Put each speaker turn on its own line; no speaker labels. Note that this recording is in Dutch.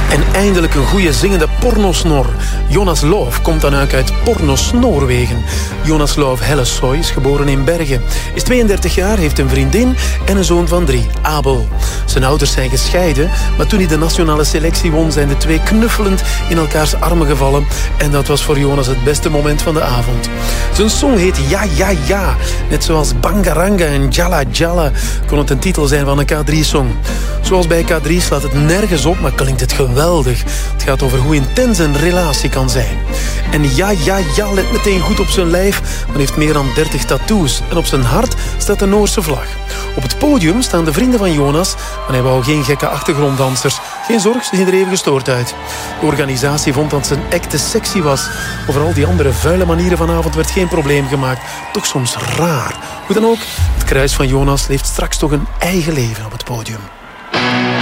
En eindelijk een goede zingende pornosnor. Jonas Love komt dan uit Pornos Noorwegen. Jonas Love Hellesøy is geboren in Bergen. Is 32 jaar, heeft een vriendin en een zoon van 3, Abel. Zijn ouders zijn gescheiden, maar toen hij de nationale selectie won, zijn de twee knuffelend in elkaars armen gevallen. En dat was voor Jonas het beste moment van de avond. Zijn song heet Ja, Ja, Ja. Net zoals Bangaranga en Jalla Jalla kon het een titel zijn van een K3-song. Zoals bij K3 slaat het nergens op, maar klinkt het geweldig. Het gaat over hoe intens een relatie kan zijn. En Ja, Ja, Ja let meteen goed op zijn lijf. Man heeft meer dan 30 tattoos. En op zijn hart staat de Noorse vlag. Op het podium staan de vrienden van Jonas, maar hij wou geen gekke achtergronddansers. Geen zorg, ze zien er even gestoord uit. De organisatie vond dat zijn act te sexy was. Over al die andere vuile manieren vanavond werd geen probleem gemaakt. Toch soms raar. Hoe dan ook, het kruis van Jonas leeft straks toch een eigen leven op het podium.